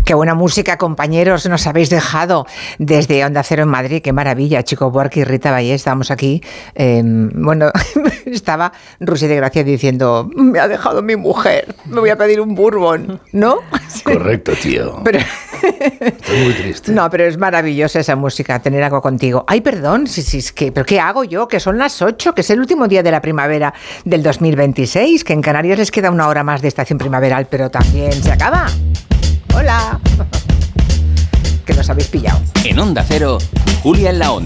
Qué buena música, compañeros, nos habéis dejado desde Onda Cero en Madrid. Qué maravilla, Chico Buarque y Rita Ballé. Estábamos aquí. Bueno, estaba Rusi de Gracia diciendo: me ha dejado mi mujer, me voy a pedir un bourbon, ¿no? Correcto, tío. Pero... Estoy muy triste. No, pero es maravillosa esa música, tener algo contigo. Ay, perdón, ¿pero qué hago yo? Que son las 8, que es el último día de la primavera del 2026, que en Canarias les queda una hora más de estación primaveral, pero también se acaba. Hola. Que nos habéis pillado. En Onda Cero, Julia en la Onda.